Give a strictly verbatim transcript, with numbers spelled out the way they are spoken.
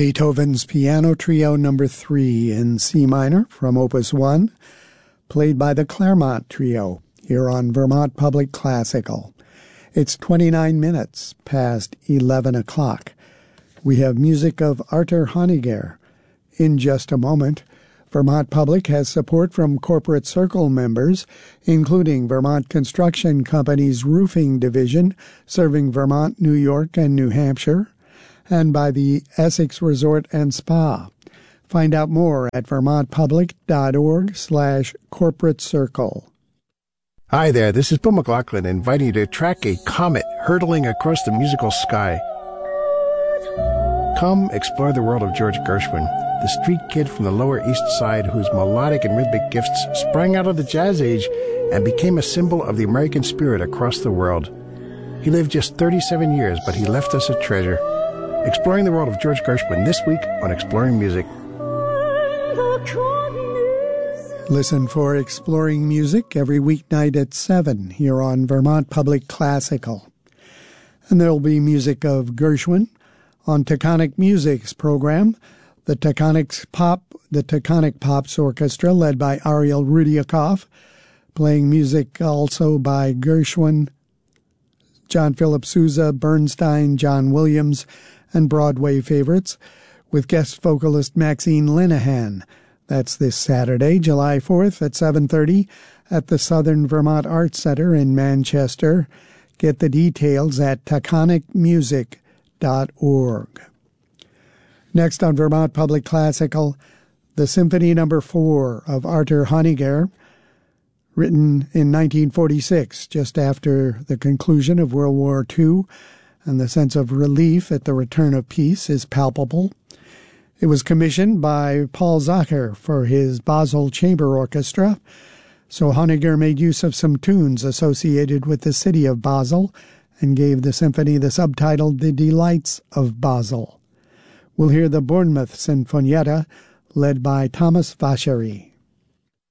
Beethoven's Piano Trio Number three in C minor from Opus one, played by the Claremont Trio here on Vermont Public Classical. It's twenty-nine minutes past eleven o'clock. We have music of Arthur Honegger. In just a moment, Vermont Public has support from Corporate Circle members, including Vermont Construction Company's Roofing Division, serving Vermont, New York, and New Hampshire, and by the Essex Resort and Spa. Find out more at vermontpublic.org slash corporate circle. Hi there, this is Bill McLaughlin inviting you to track a comet hurtling across the musical sky. Come explore the world of George Gershwin, the street kid from the Lower East Side whose melodic and rhythmic gifts sprang out of the jazz age and became a symbol of the American spirit across the world. He lived just thirty-seven years, but he left us a treasure. Exploring the world of George Gershwin this week on Exploring Music. Listen for Exploring Music every weeknight at seven here on Vermont Public Classical. And there will be music of Gershwin on Taconic Music's program, the Taconic Pop, the Taconic Pops Orchestra, led by Ariel Rudiakov, playing music also by Gershwin, John Philip Sousa, Bernstein, John Williams, and Broadway favorites, with guest vocalist Maxine Linehan. That's this Saturday, July fourth at seven thirty at the Southern Vermont Arts Center in Manchester. Get the details at taconic music dot org. Next on Vermont Public Classical, the Symphony Number four of Arthur Honegger, written in nineteen forty-six, just after the conclusion of World War Two, and the sense of relief at the return of peace is palpable. It was commissioned by Paul Zacher for his Basel Chamber Orchestra, so Honegger made use of some tunes associated with the city of Basel and gave the symphony the subtitle The Delights of Basel. We'll hear the Bournemouth Sinfonietta, led by Thomas Vachery.